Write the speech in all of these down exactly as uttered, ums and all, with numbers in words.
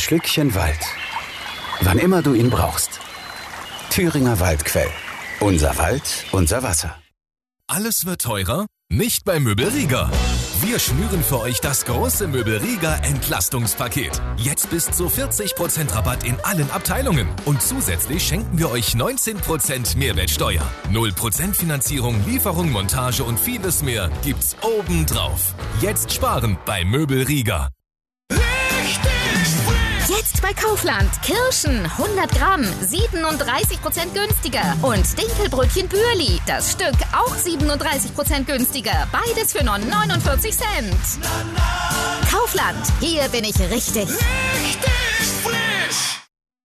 Schlückchen Wald. Wann immer du ihn brauchst. Thüringer Waldquell. Unser Wald, unser Wasser. Alles wird teurer? Nicht bei Möbelrieger. Wir schnüren für euch das große Möbelrieger Entlastungspaket. Jetzt bis zu vierzig Prozent Rabatt in allen Abteilungen. Und zusätzlich schenken wir euch neunzehn Prozent Mehrwertsteuer. null Prozent Finanzierung, Lieferung, Montage und vieles mehr gibt's obendrauf. Jetzt sparen bei Möbelrieger. Jetzt bei Kaufland. Kirschen hundert Gramm, siebenunddreißig Prozent günstiger. Und Dinkelbrötchen Bürli, das Stück auch siebenunddreißig Prozent günstiger. Beides für nur neunundvierzig Cent. Kaufland, hier bin ich richtig. Richtig frisch.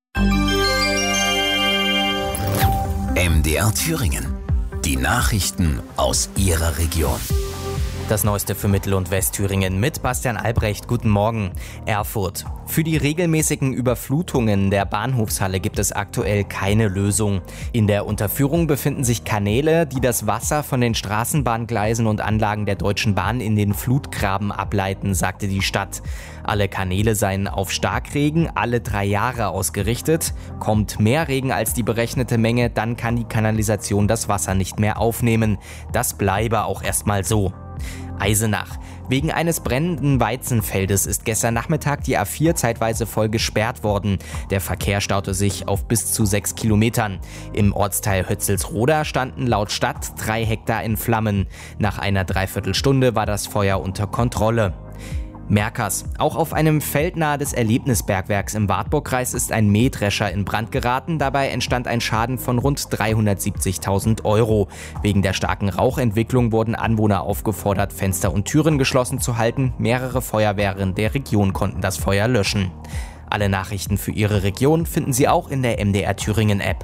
M D R Thüringen. Die Nachrichten aus Ihrer Region. Das Neueste für Mittel- und Westthüringen mit Bastian Albrecht. Guten Morgen. Erfurt. Für die regelmäßigen Überflutungen der Bahnhofshalle gibt es aktuell keine Lösung. In der Unterführung befinden sich Kanäle, die das Wasser von den Straßenbahngleisen und Anlagen der Deutschen Bahn in den Flutgraben ableiten, sagte die Stadt. Alle Kanäle seien auf Starkregen alle drei Jahre ausgerichtet. Kommt mehr Regen als die berechnete Menge, dann kann die Kanalisation das Wasser nicht mehr aufnehmen. Das bleibe auch erstmal so. Eisenach. Wegen eines brennenden Weizenfeldes ist gestern Nachmittag die A vier zeitweise voll gesperrt worden. Der Verkehr staute sich auf bis zu sechs Kilometern. Im Ortsteil Hötzelsroda standen laut Stadt drei Hektar in Flammen. Nach einer Dreiviertelstunde war das Feuer unter Kontrolle. Merkers. Auch auf einem Feld nahe des Erlebnisbergwerks im Wartburgkreis ist ein Mähdrescher in Brand geraten. Dabei entstand ein Schaden von rund dreihundertsiebzigtausend Euro. Wegen der starken Rauchentwicklung wurden Anwohner aufgefordert, Fenster und Türen geschlossen zu halten. Mehrere Feuerwehren der Region konnten das Feuer löschen. Alle Nachrichten für Ihre Region finden Sie auch in der M D R Thüringen App.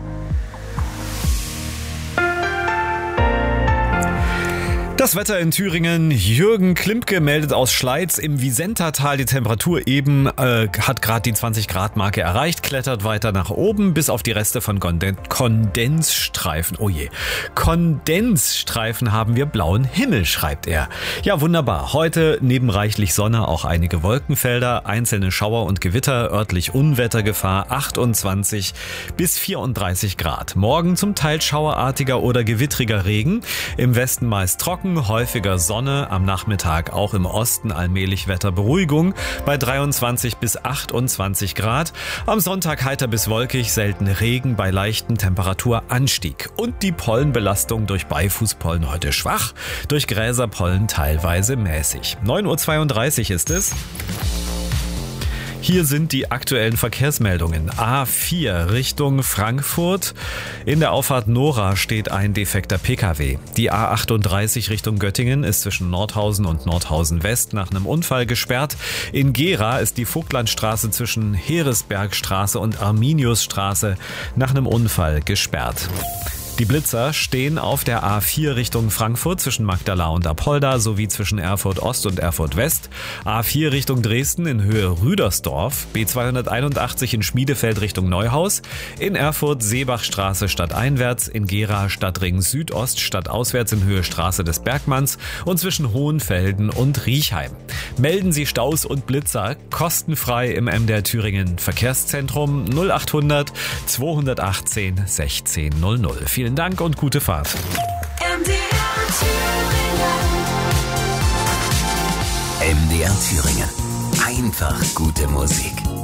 Das Wetter in Thüringen. Jürgen Klimke meldet aus Schleiz im Visentertal. Die Temperatur eben äh, hat gerade die zwanzig Grad Marke erreicht, klettert weiter nach oben bis auf die Reste von Konden- Kondensstreifen. Oh je. Kondensstreifen haben wir blauen Himmel, schreibt er. Ja, wunderbar. Heute neben reichlich Sonne auch einige Wolkenfelder, einzelne Schauer und Gewitter, örtlich Unwettergefahr, achtundzwanzig bis vierunddreißig Grad. Morgen zum Teil schauerartiger oder gewittriger Regen. Im Westen meist trocken. Häufiger Sonne, am Nachmittag auch im Osten allmählich Wetterberuhigung bei dreiundzwanzig bis achtundzwanzig Grad. Am Sonntag heiter bis wolkig, selten Regen bei leichtem Temperaturanstieg. Und die Pollenbelastung durch Beifußpollen heute schwach, durch Gräserpollen teilweise mäßig. neun Uhr zweiunddreißig ist es. Hier sind die aktuellen Verkehrsmeldungen. A vier Richtung Frankfurt. In der Auffahrt Nora steht ein defekter Pkw. Die A achtunddreißig Richtung Göttingen ist zwischen Nordhausen und Nordhausen West nach einem Unfall gesperrt. In Gera ist die Vogtlandstraße zwischen Heeresbergstraße und Arminiusstraße nach einem Unfall gesperrt. Die Blitzer stehen auf der A vier Richtung Frankfurt zwischen Magdala und Apolda sowie zwischen Erfurt Ost und Erfurt West. A vier Richtung Dresden in Höhe Rüdersdorf. B zweihunderteinundachtzig in Schmiedefeld Richtung Neuhaus. In Erfurt Seebachstraße stadteinwärts. In Gera Stadtring Südost stadtauswärts in Höhe Straße des Bergmanns. Und zwischen Hohenfelden und Riechheim. Melden Sie Staus und Blitzer kostenfrei im M D R Thüringen Verkehrszentrum null achthundert zweihundertachtzehn sechzehn null null. Vielen Dank und gute Fahrt. M D R Thüringen. M D R Thüringen. Einfach gute Musik.